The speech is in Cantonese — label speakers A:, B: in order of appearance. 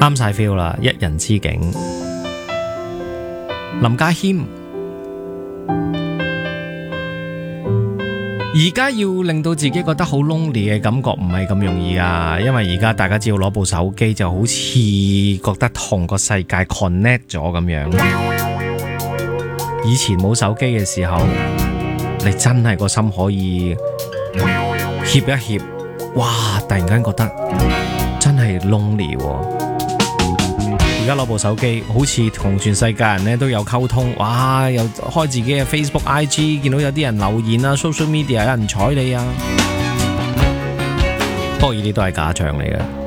A: 啱晒 feel 啦，一人之境。林家謙，而家要令到自己覺得好 lonely 嘅感覺唔係咁容易啊，因為而家大家只要攞部手機就好似覺得同個世界 connect 咗咁樣。以前冇手機嘅時候，你真係個心可以怯一怯，哇！突然間覺得真係 lonely 喎。而家攞部手機，好似同全世界人咧都有溝通，哇！又開自己嘅 Facebook、IG， 見到有啲人留言啊 ，social media 有人睬你啊。不過呢啲都係假象嚟嘅。